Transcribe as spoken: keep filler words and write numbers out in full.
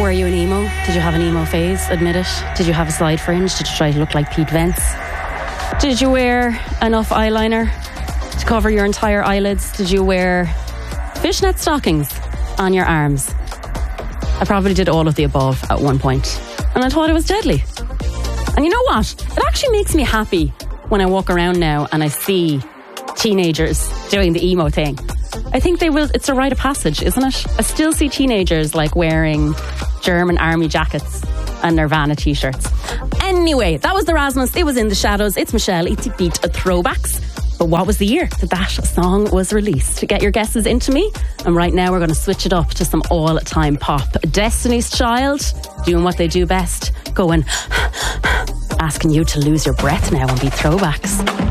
Were you an emo? Did you have an emo phase? Admit it. Did you have a side fringe? Did you try to look like Pete Wentz? Did you wear enough eyeliner to cover your entire eyelids? Did you wear fishnet stockings on your arms? I probably did all of the above at one point, and I thought it was deadly. And you know what? It actually makes me happy when I walk around now and I see teenagers doing the emo thing. I think they will. It's a rite of passage, isn't it? I still see teenagers like wearing German army jackets and Nirvana t-shirts. Anyway, that was the Rasmus. It was In the Shadows. It's Michelle. It's Beat Throwbacks. But what was the year that that song was released? Get your guesses into me. And right now we're going to switch it up to some all-time pop. Destiny's Child, doing what they do best, going asking you to lose your breath now and beat throwbacks.